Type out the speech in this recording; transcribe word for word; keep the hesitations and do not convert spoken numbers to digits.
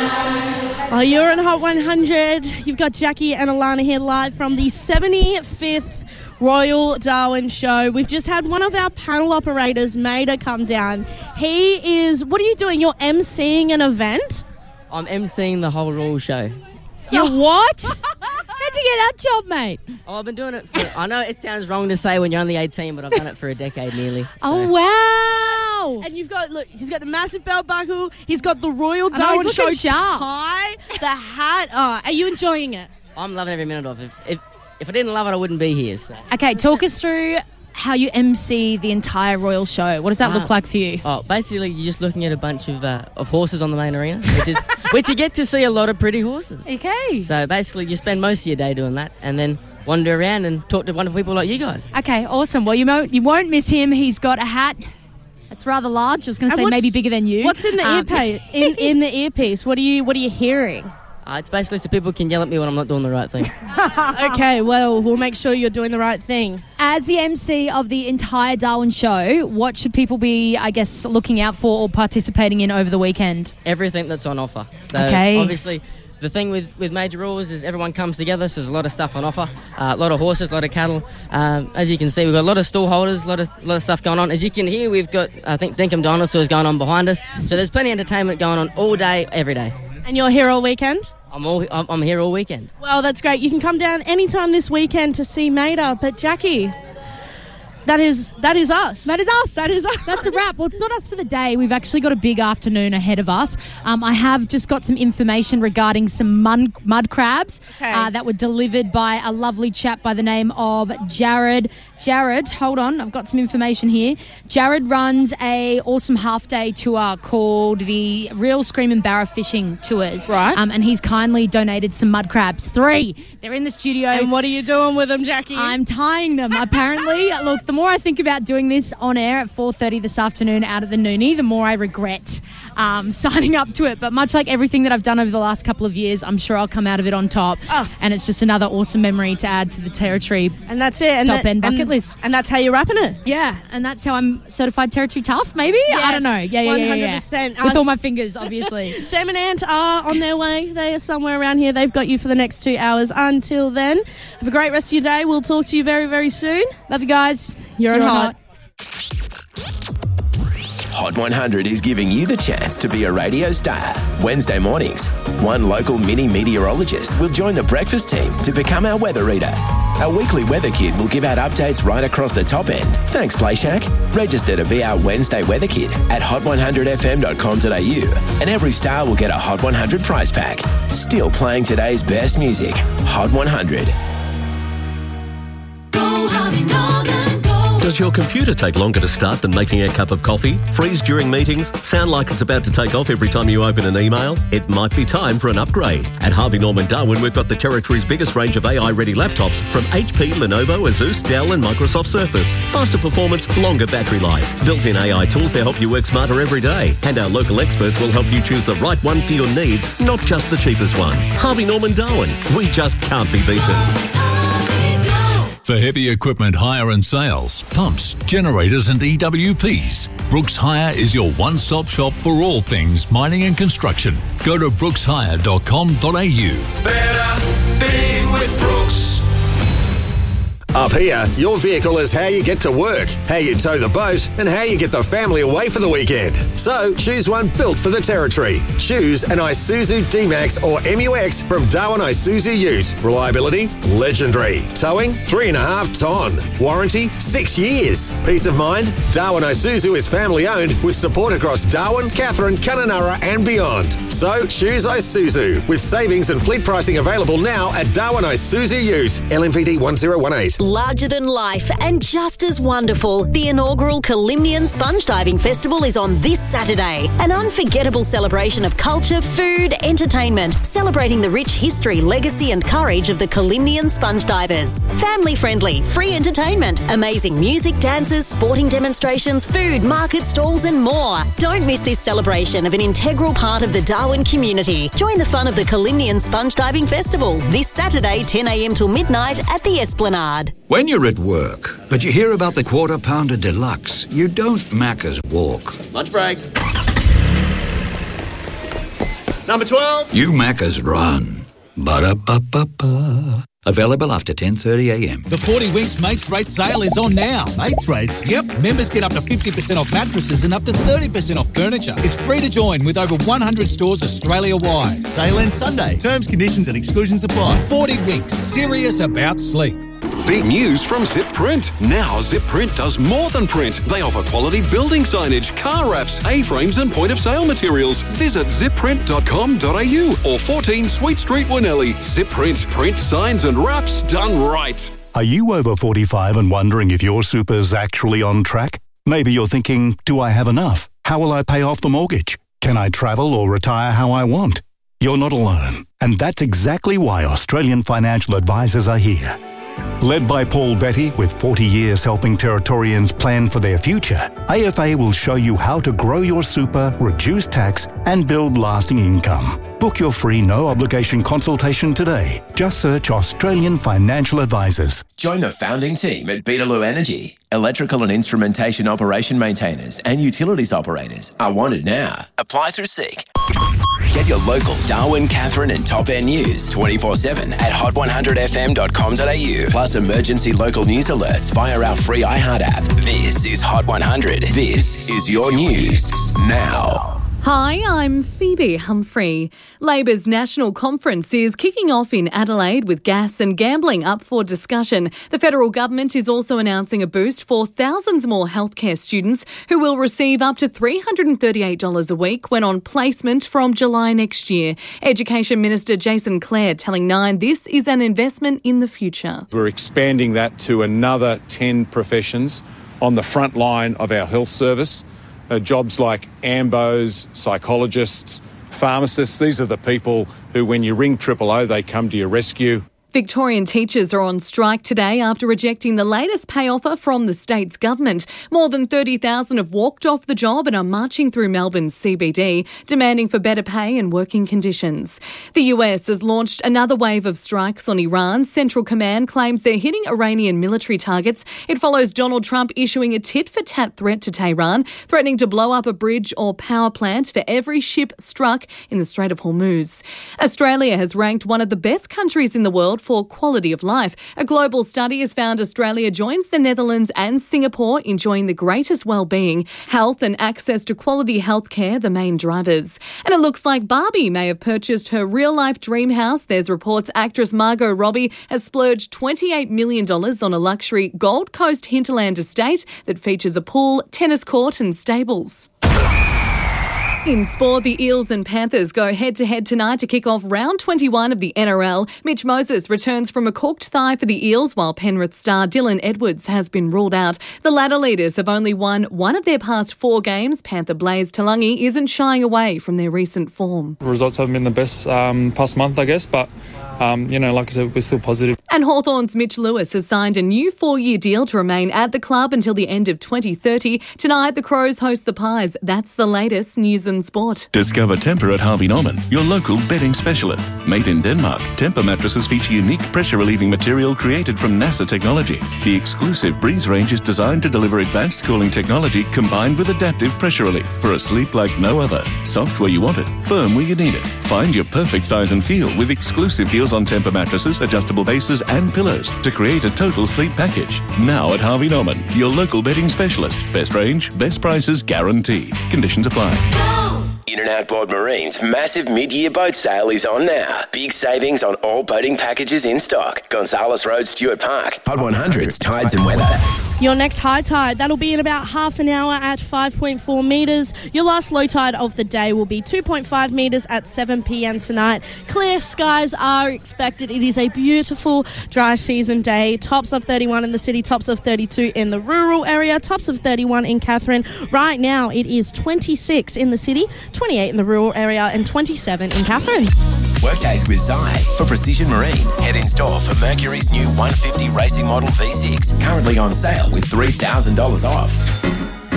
Oh, you're on Hot one hundred. You've got Jackie and Alana here live from the seventy-fifth Royal Darwin Show. We've just had one of our panel operators, Maida, come down. He is... What are you doing? You're emceeing an event? I'm emceeing the whole Royal Show. You what? How'd you get that job, mate? Oh, I've been doing it for... I know it sounds wrong to say when you're only eighteen, but I've done it for a decade nearly. So. Oh, wow. And you've got... Look, he's got the massive belt buckle. He's got the Royal I know, Darwin he's Show looking sharp. tie, the hat. Oh, are you enjoying it? I'm loving every minute of it. If, if, if I didn't love it, I wouldn't be here. So. Okay, talk us through how you emcee the entire Royal Show. What does that uh, look like for you? Oh, basically, you're just looking at a bunch of uh, of horses on the main arena, which is which you get to see a lot of pretty horses. Okay. So basically, you spend most of your day doing that, and then wander around and talk to wonderful people like you guys. Okay, awesome. Well, you mo- you won't miss him. He's got a hat. It's rather large. I was going to say maybe bigger than you. What's in the um, earpiece? In, in the earpiece, what are you what are you hearing? Uh, it's basically so people can yell at me when I'm not doing the right thing. Okay, well, we'll make sure you're doing the right thing. As the M C of the entire Darwin Show, what should people be, I guess, looking out for or participating in over the weekend? Everything that's on offer. So okay. Obviously, the thing with, with Major Rules is everyone comes together, so there's a lot of stuff on offer. Uh, a lot of horses, a lot of cattle. Um, as you can see, we've got a lot of stall holders, a lot of, a lot of stuff going on. As you can hear, we've got, I think, Dinkum Dinosaurs going on behind us. So there's plenty of entertainment going on all day, every day. And you're here all weekend? I'm all I'm, I'm here all weekend. Well, that's great. You can come down anytime this weekend to see Maida. But Jackie, that is that is us. That is us. That is us. That's a wrap. Well, it's not us for the day. We've actually got a big afternoon ahead of us. Um, I have just got some information regarding some mud, mud crabs okay. uh, that were delivered by a lovely chap by the name of Jared. Jared, hold on. I've got some information here. Jared runs a awesome half-day tour called the Real Screamin' Barra Fishing Tours. Right. Um, and he's kindly donated some mud crabs. Three. They're in the studio. And what are you doing with them, Jackie? I'm tying them, apparently. Look, the more I think about doing this on air at four thirty this afternoon out at the Noonie, the more I regret um, signing up to it. But much like everything that I've done over the last couple of years, I'm sure I'll come out of it on top. Oh. And it's just another awesome memory to add to the Territory and that's it. And top that, end bucket and, list. And that's how you're wrapping it. Yeah, and that's how I'm certified Territory tough, maybe? Yes, I don't know. Yeah, yeah, one yeah, hundred yeah. percent. With Us- all my fingers, obviously. Sam and Ant are on their way. They are somewhere around here. They've got you for the next two hours. Until then, have a great rest of your day. We'll talk to you very, very soon. Love you guys. You're, You're on on hot. hot. Hot one hundred is giving you the chance to be a radio star. Wednesday mornings, one local mini meteorologist will join the breakfast team to become our weather reader. Our weekly weather kid will give out updates right across the top end. Thanks, Play Shack. Register to be our Wednesday weather kid at hot one hundred f m dot com dot a u, and every star will get a Hot one hundred prize pack. Still playing today's best music. Hot one hundred. Go, Harvey Norman, go. Does your computer take longer to start than making a cup of coffee? Freeze during meetings? Sound like it's about to take off every time you open an email? It might be time for an upgrade. At Harvey Norman Darwin, we've got the Territory's biggest range of A I-ready laptops from H P, Lenovo, Asus, Dell and Microsoft Surface. Faster performance, longer battery life. Built-in A I tools to help you work smarter every day. And our local experts will help you choose the right one for your needs, not just the cheapest one. Harvey Norman Darwin. We just can't be beaten. For heavy equipment hire and sales, pumps, generators and E W Ps, Brooks Hire is your one-stop shop for all things mining and construction. Go to brooks hire dot com dot a u. Better being with Brooks. Up here, your vehicle is how you get to work, how you tow the boat, and how you get the family away for the weekend. So, choose one built for the Territory. Choose an Isuzu D-Max or M U X from Darwin Isuzu Ute. Reliability, legendary. Towing, three and a half ton. Warranty, six years. Peace of mind, Darwin Isuzu is family owned with support across Darwin, Katherine, Kununurra and beyond. So, choose Isuzu with savings and fleet pricing available now at Darwin Isuzu Ute. L M V D one zero one eight. Larger than life and just as wonderful, the inaugural Kalimnian Sponge Diving Festival is on this Saturday. An unforgettable celebration of culture, food, entertainment, celebrating the rich history, legacy and courage of the Kalimnian sponge divers. Family friendly, free entertainment, amazing music, dances, sporting demonstrations, food, market stalls and more. Don't miss this celebration of an integral part of the Darwin community. Join the fun of the Kalimnian Sponge Diving Festival this Saturday ten a m till midnight at the Esplanade. When you're at work, but you hear about the Quarter Pounder Deluxe, you don't Macca's walk. Lunch break. Number twelve. You Macca's run. Ba-da-ba-ba-ba. Available after ten thirty a m. The forty Winks Mates Rate sale is on now. Mates Rates? Yep. Members get up to fifty percent off mattresses and up to thirty percent off furniture. It's free to join with over one hundred stores Australia-wide. Sale ends Sunday. Terms, conditions and exclusions apply. forty Winks. Serious about sleep. Big news from Zip Print. Now Zip Print does more than print. They offer quality building signage, car wraps, A-frames and point-of-sale materials. Visit zip print dot com dot a u or fourteen Sweet Street, Winnelly. Zip Print. Print signs and wraps done right. Are you over forty-five and wondering if your super's actually on track? Maybe you're thinking, do I have enough? How will I pay off the mortgage? Can I travel or retire how I want? You're not alone. And that's exactly why Australian financial advisors are here. Led by Paul Betty, with forty years helping Territorians plan for their future, A F A will show you how to grow your super, reduce tax and build lasting income. Book your free no-obligation consultation today. Just search Australian Financial Advisors. Join the founding team at Beetaloo Energy. Electrical and instrumentation operation maintainers and utilities operators are wanted now. Apply through Seek. Get your local Darwin, Catherine and Top End news twenty-four seven at hot one hundred f m dot com dot a u. Plus emergency local news alerts via our free iHeart app. This is Hot one hundred. This is your news now. Hi, I'm Phoebe Humphrey. Labor's National Conference is kicking off in Adelaide with gas and gambling up for discussion. The federal government is also announcing a boost for thousands more healthcare students who will receive up to three hundred thirty-eight dollars a week when on placement from July next year. Education Minister Jason Clare telling Nine this is an investment in the future. We're expanding that to another ten professions on the front line of our health service. Uh, jobs like ambos, psychologists, pharmacists, these are the people who, when you ring triple O, they come to your rescue. Victorian teachers are on strike today after rejecting the latest pay offer from the state's government. More than thirty thousand have walked off the job and are marching through Melbourne's C B D, demanding for better pay and working conditions. The U S has launched another wave of strikes on Iran. Central Command claims they're hitting Iranian military targets. It follows Donald Trump issuing a tit-for-tat threat to Tehran, threatening to blow up a bridge or power plant for every ship struck in the Strait of Hormuz. Australia has ranked one of the best countries in the world for quality of life. A global study has found Australia joins the Netherlands and Singapore enjoying the greatest well-being. Health and access to quality healthcare, the main drivers. And it looks like Barbie may have purchased her real-life dream house. There's reports actress Margot Robbie has splurged twenty-eight million dollars on a luxury Gold Coast hinterland estate that features a pool, tennis court and stables. In sport, the Eels and Panthers go head-to-head tonight to kick off round twenty-one of the N R L. Mitch Moses returns from a corked thigh for the Eels, while Penrith star Dylan Edwards has been ruled out. The Ladder leaders have only won one of their past four games. Panther Blaze Talangi isn't shying away from their recent form. Results haven't been the best um, past month, I guess, but, um, you know, like I said, we're still positive. And Hawthorn's Mitch Lewis has signed a new four-year deal to remain at the club until the end of twenty thirty. Tonight, the Crows host the Pies. That's the latest news and sport. Discover Temper at Harvey Norman, your local bedding specialist. Made in Denmark, Temper mattresses feature unique pressure-relieving material created from NASA technology. The exclusive Breeze range is designed to deliver advanced cooling technology combined with adaptive pressure relief for a sleep like no other. Soft where you want it, firm where you need it. Find your perfect size and feel with exclusive deals on Temper mattresses, adjustable bases and pillows to create a total sleep package. Now at Harvey Norman, your local bedding specialist. Best range, best prices guaranteed. Conditions apply. In and Outboard Marine's massive mid-year boat sale is on now. Big savings on all boating packages in stock. Gonzales Road, Stuart Park. Hot one hundred's Tides and Weather. Your next high tide, that'll be in about half an hour at five point four metres. Your last low tide of the day will be two point five metres at seven p m tonight. Clear skies are expected. It is a beautiful dry season day. Tops of thirty-one in the city, tops of thirty-two in the rural area, tops of thirty-one in Katherine. Right now it is twenty-six in the city, twenty-eight in the rural area and twenty-seven in Katherine. Workdays with Zai for Precision Marine. Head in store for Mercury's new one fifty racing model V six, currently on sale with three thousand dollars off.